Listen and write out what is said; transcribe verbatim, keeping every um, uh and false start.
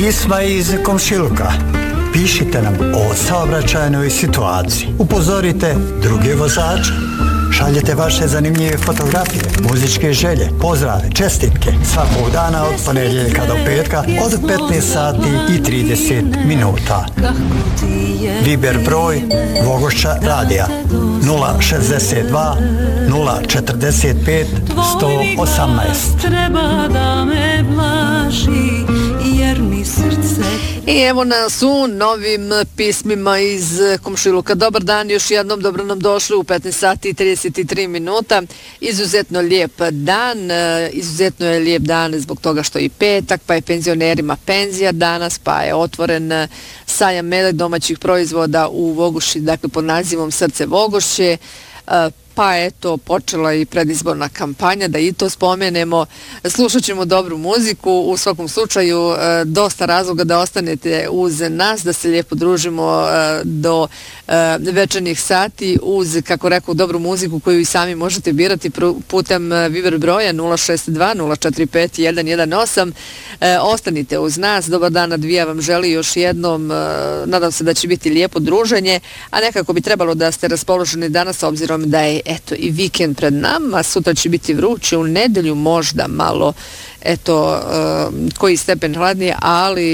Pisma iz komšiluka. Pišite nam o saobraćajnoj situaciji. Upozorite druge vozače. Šaljete vaše zanimljive fotografije, muzičke želje, pozdrave, čestitke svakog dana od ponedjeljka do petka od petnaest sati i trideset minuta. Viber broj Vogošća radija nula šezdeset dva nula četrdeset pet sto osamnaest. Treba da me blaži jer mi srce. I evo nas u novim pismima iz komšiluka. Dobar dan, još jednom dobro nam došli u petnaest sati i trideset tri minuta. Izuzetno lijep dan, izuzetno je lijep dan zbog toga što je i petak, pa je penzionerima penzija danas, pa je otvoren sajam meda domaćih proizvoda u Vogošći, dakle pod nazivom Srce Vogošće. Pa eto, počela i predizborna kampanja, da i to spomenemo. Slušat ćemo dobru muziku, u svakom slučaju dosta razloga da ostanete uz nas, da se lijepo družimo do večernjih sati uz, kako rekao, dobru muziku koju i sami možete birati putem Viber broja nula šest dva nula četiri pet jedan jedan osam. Ostanite uz nas, dobar dan, Advija vam želi još jednom, nadam se da će biti lijepo druženje, a nekako bi trebalo da ste raspoloženi danas, obzirom da je eto i vikend pred nama, sutra će biti vruće, u nedelju možda malo, eto, uh, koji stepen hladnije, ali